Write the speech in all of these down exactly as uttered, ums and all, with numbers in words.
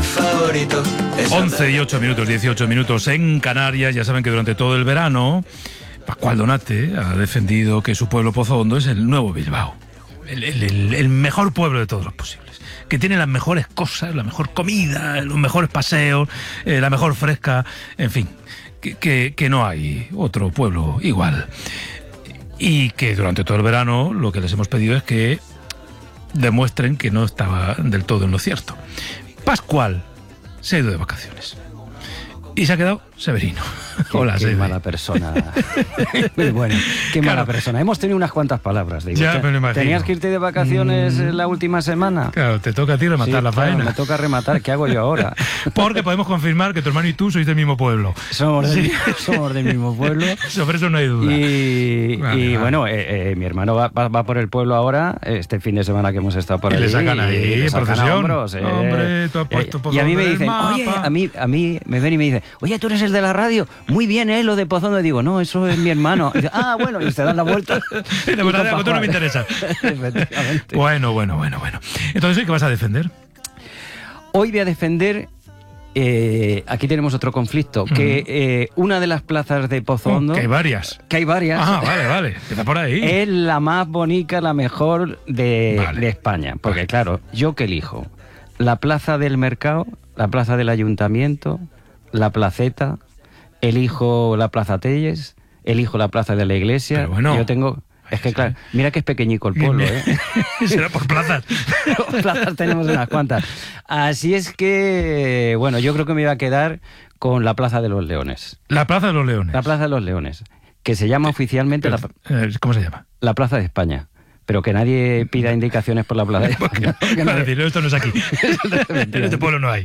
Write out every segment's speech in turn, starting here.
favorito. once y ocho minutos, dieciocho minutos en Canarias. Ya saben que durante todo el verano Pascual Donate ha defendido que su pueblo Pozo Hondo es el nuevo Bilbao, el, el, el, el mejor pueblo de todos los posibles, que tiene las mejores cosas, la mejor comida, los mejores paseos, eh, la mejor fresca, en fin, que, que, que no hay otro pueblo igual. Y que durante todo el verano lo que les hemos pedido es que demuestren que no estaba del todo en lo cierto. Pascual se ha ido de vacaciones y se ha quedado Severino. Qué, Hola, qué Seve. mala persona. Muy bueno, qué Claro. mala persona. Hemos tenido unas cuantas palabras. Digo, Ya me lo imagino. ¿Tenías que irte de vacaciones Mm. la última semana? Claro, te toca a ti rematar Sí, la claro, faena. me toca rematar. ¿Qué hago yo ahora? Porque podemos confirmar que tu hermano y tú sois del mismo pueblo. Somos del, Sí. somos del mismo pueblo. Sobre eso no hay duda. Y, Vale, y vale. bueno, eh, eh, mi hermano va, va, va por el pueblo ahora, este fin de semana que hemos estado por Y ahí. le sacan ahí, y le sacan a procesión. hombros, eh. Hombre, tú has puesto Eh, Pozo Y a mí Hondo me en el dicen, mapa. oye, a mí, a mí me ven y me dicen, oye, tú eres el de la radio, muy bien, ¿eh? Lo de Pozondo. Y digo, no, eso es mi hermano. Y dice, ah, bueno, y se dan la vuelta. Y de verdad, tú no me interesa. Efectivamente. Bueno, bueno, bueno, bueno. Entonces, ¿qué vas a defender? Hoy voy a defender, eh, aquí tenemos otro conflicto, que eh, una de las plazas de Pozo Hondo, Oh, que hay varias. que hay varias, Ah, vale, vale. Empieza por ahí. es la más bonita, la mejor de, Vale. de España. Porque Vale. claro, ¿yo qué elijo? La plaza del mercado, la plaza del ayuntamiento, la placeta, elijo la plaza Telles, elijo la plaza de la iglesia. Pero bueno. Yo tengo... Es que claro, mira que es pequeñico el pueblo, ¿eh? Será por plazas. Pero plazas tenemos unas cuantas. Así es que, bueno, yo creo que me iba a quedar con la Plaza de los Leones. La Plaza de los Leones. La Plaza de los Leones, que se llama oficialmente la, Eh, ¿Cómo se llama? la Plaza de España. Pero que nadie pida indicaciones por la Plaza de España. porque Para nadie- decir, esto no es aquí. En este pueblo no hay.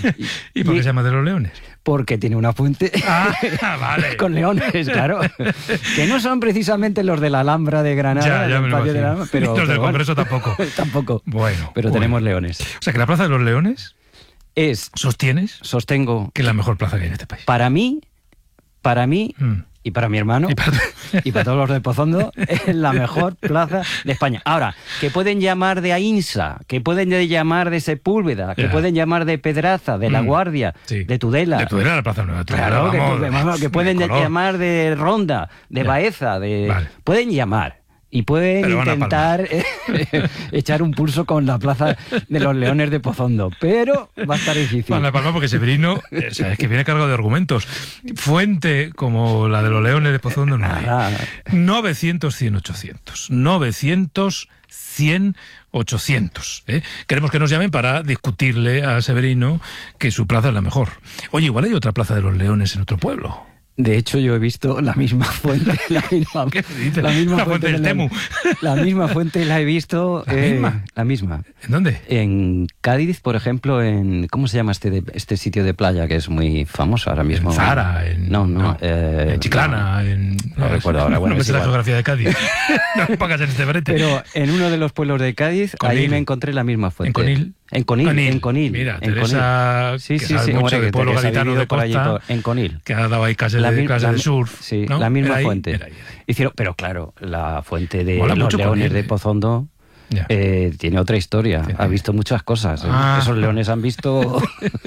¿Y por qué se llama de los Leones? Porque tiene una fuente Ah, vale. con leones, claro. Que no son precisamente los de la Alhambra de Granada, Ya, ya del me lo Patio de la imagino. Alhambra, pero, Ni los del pero bueno. Congreso tampoco. Tampoco. Bueno. Pero bueno. tenemos leones. O sea, que la Plaza de los Leones, Es, ¿sostienes sostengo, que es la mejor plaza que hay en este país? para mí, para mí Mm. y para mi hermano Y para- y para todos los de Pozondo, es la mejor plaza de España. Ahora, que pueden llamar de Ainsa, que pueden de llamar de Sepúlveda, que Ya. pueden llamar de Pedraza, de La Mm, Guardia, sí. de Tudela. De Tudela, la Plaza Nueva. Tudela, Claro, que, vamos, que- vamos, que de pueden de- color. llamar de Ronda, de Ya. Baeza, de Vale. pueden llamar. Y pueden Pero van a intentar eh, echar un pulso con la plaza de los Leones de Pozondo. Pero va a estar difícil. Van a palma porque Severino, eh, o sea, es que viene cargado de argumentos. Fuente como la de los Leones de Pozondo no hay. Nada. novecientos, cien, ochocientos. novecientos, cien, ochocientos. ¿eh? Queremos que nos llamen para discutirle a Severino que su plaza es la mejor. Oye, igual hay otra Plaza de los Leones en otro pueblo. De hecho, yo he visto la misma fuente, la misma, ¿Qué dices? la misma La fuente del de Temu. La misma fuente la he visto. ¿La eh, misma? La misma. ¿En dónde? En Cádiz, por ejemplo, en ¿cómo se llama este de- este sitio de playa que es muy famoso ahora mismo? En Zara, en, no, no, eh, en Chiclana, en... no recuerdo ahora, bueno, no me es sé la igual. geografía de Cádiz. No me pongas en este brete. Pero en uno de los pueblos de Cádiz, Conil. ahí me encontré la misma fuente. ¿En Conil? En Conil, Conil. en Conil. Mira, en Teresa, Conil. Sí, que sí, sabe sí. mucho hombre, del que- pueblo que se ha gaditano vivido de por allí costa, todo, en Conil. que ha dado ahí clases La de, mi- clases la de mi- surf. Sí, ¿no? la misma Era ahí, fuente. era ahí, era ahí. Hicieron, pero claro, la fuente de Mola los mucho Leones Conil, de eh. Pozondo Ya. eh, tiene otra historia. Sí, Ha sí. visto muchas cosas. ¿eh? Ah. Esos leones han visto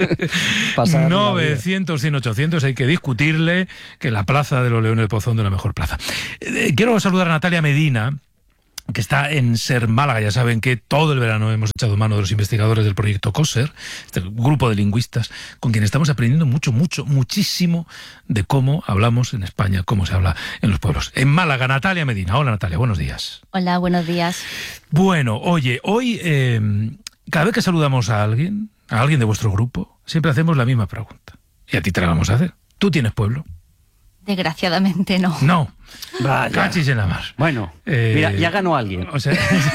pasar. la vida. novecientos, cien, ochocientos, hay que discutirle que la Plaza de los Leones de Pozondo es la mejor plaza. Eh, quiero saludar a Natalia Medina, que está en Ser Málaga. Ya saben que todo el verano hemos echado mano de los investigadores del proyecto COSER, este grupo de lingüistas con quien estamos aprendiendo mucho, mucho, muchísimo de cómo hablamos en España, cómo se habla en los pueblos. En Málaga, Natalia Medina. Hola, Natalia, buenos días. Hola, buenos días. Bueno, oye, hoy eh, cada vez que saludamos a alguien, a alguien de vuestro grupo, siempre hacemos la misma pregunta. Y a ti te la vamos a hacer. ¿Tú tienes pueblo? Desgraciadamente no. No. Vaya. Cachis en la mar. Bueno, Eh, mira, ya ganó alguien. O sea,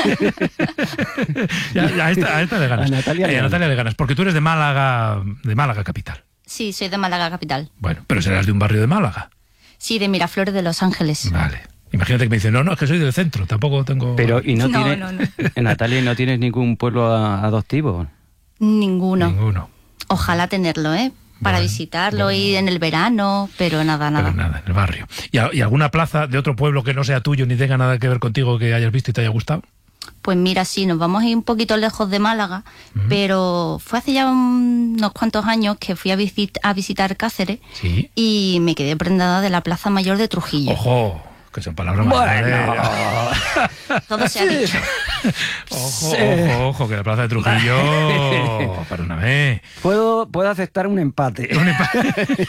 ya, ya a, esta, a esta le ganas. A Natalia le Eh, a ganas. Natalia le ganas, porque tú eres de Málaga, de Málaga capital. Sí, soy de Málaga capital. Bueno, pero serás de un barrio de Málaga. Sí, de Miraflores de Los Ángeles. Vale. Imagínate que me dicen, no, no, es que soy del centro, tampoco tengo... Pero, y no, No, tiene, no, no. eh, Natalia, ¿y no tienes ningún pueblo a- adoptivo? Ninguno. Ninguno. Ojalá tenerlo, ¿eh? Para Bueno, visitarlo, bueno. ir en el verano, pero nada, nada. Pero nada, en el barrio. ¿Y, a- y alguna plaza de otro pueblo que no sea tuyo ni tenga nada que ver contigo que hayas visto y te haya gustado? Pues mira, sí, nos vamos a ir un poquito lejos de Málaga, uh-huh. pero fue hace ya un, unos cuantos años que fui a, visit, a visitar Cáceres ¿Sí? y me quedé prendada de la Plaza Mayor de Trujillo. ¡Ojo! Que son palabras bueno. más... Todo se ha dicho. Ojo, Sí. ojo, ojo, que la Plaza de Trujillo... Perdóname. Puedo, puedo aceptar un empate. Un empate.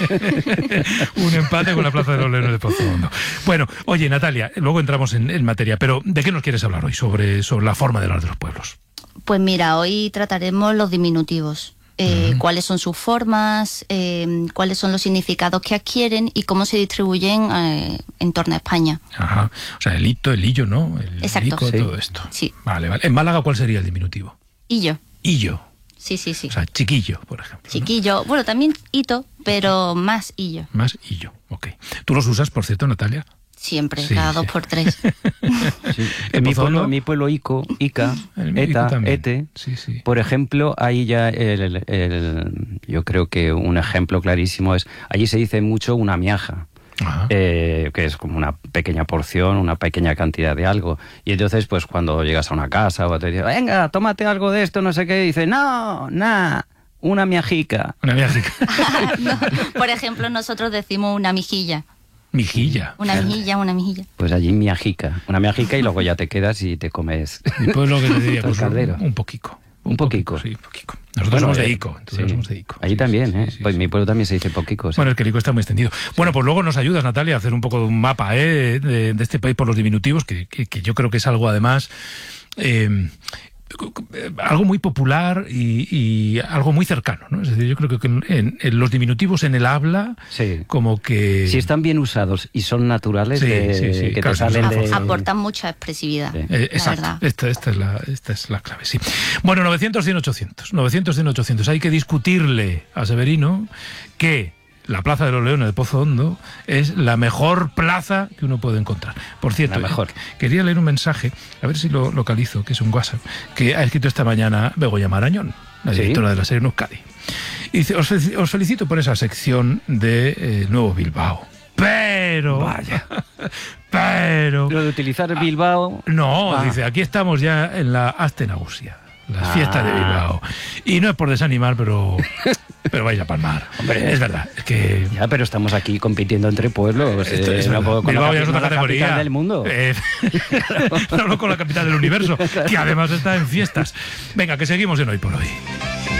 Un empate con la Plaza de los Leones de Pozo Hondo. Bueno, oye, Natalia, luego entramos en, en materia, pero ¿de qué nos quieres hablar hoy sobre, sobre la forma de hablar de los pueblos? Pues mira, hoy trataremos los diminutivos. Eh, Mm. cuáles son sus formas, eh, cuáles son los significados que adquieren y cómo se distribuyen eh, en torno a España. Ajá. O sea, el hito, el hillo, ¿no? El Exacto. lico, Sí. todo esto. Sí. Vale, vale. En Málaga, ¿cuál sería el diminutivo? Y yo. Hillo. Sí, sí, sí. O sea, chiquillo, por ejemplo. ¿no? Chiquillo. Bueno, también hito, pero más hillo. Más hillo, ok. ¿Tú los usas, por cierto, Natalia? Siempre, Sí, cada sí. dos por tres. Sí. ¿En En mi Pozo Hondo? pueblo, en mi pueblo Ico, Ica, En el mío Eta, también. Ete, Sí, sí. por ejemplo, ahí ya el, el- el- yo creo que un ejemplo clarísimo es, allí se dice mucho una miaja. Ajá. Eh, que es como una pequeña porción, una pequeña cantidad de algo. Y entonces, pues cuando llegas a una casa o te dicen, venga, tómate algo de esto, no sé qué, y dice, no, nada, una miajica. Una miajica. No, por ejemplo, nosotros decimos una mijilla. Mijilla. Una mijilla, una mijilla. Pues allí miajica, una miajica y luego ya te quedas y te comes. Mi pueblo que te diría, Todo el pues, caldero. un, un poquico. Un poquico. Sí, un poquico. Nosotros Bueno, somos de eh, Ico. Entonces sí. somos de Ico. Allí Sí, también, sí, ¿eh? sí, Pues sí. mi pueblo también se dice poquico. sí. Bueno, el que el Ico está muy extendido. Bueno, pues luego nos ayudas, Natalia, a hacer un poco de un mapa ¿eh? de, de este país por los diminutivos, que, que, que yo creo que es algo, además, eh, algo muy popular y, y algo muy cercano, ¿no? Es decir, yo creo que en, en los diminutivos en el habla, Sí. como que... Si están bien usados y son naturales, Sí, de- sí, sí, que claro, te salen sí, de... sí. Aportan mucha expresividad. Sí. Eh, La exacto, verdad. esta, esta, es la, esta es la clave, sí. Bueno, novecientos, cien, ochocientos. novecientos, cien, ochocientos. Hay que discutirle a Severino que la Plaza de los Leones de Pozo Hondo es la mejor plaza que uno puede encontrar. Por cierto, La mejor. eh, quería leer un mensaje, a ver si lo localizo, que es un WhatsApp, que ha escrito esta mañana Begoña Marañón, la ¿Sí? directora de la serie en Euskadi. Y dice, os, fe- os felicito por esa sección de eh, Nuevo Bilbao. Pero... Vaya. Pero... Lo de utilizar Bilbao... No, Ah. dice, aquí estamos ya en la Aste Nagusia, las Ah. fiestas de Bilbao. Y no es por desanimar, pero pero vais a palmar. Hombre. Es verdad, es que... Ya, pero estamos aquí compitiendo entre pueblos. esto eh, es no verdad. puedo con la Bilbao ya es capi- otra no la categoría. capital del mundo. Eh, no, no con la capital del universo, que además está en fiestas. Venga, que seguimos en Hoy por Hoy.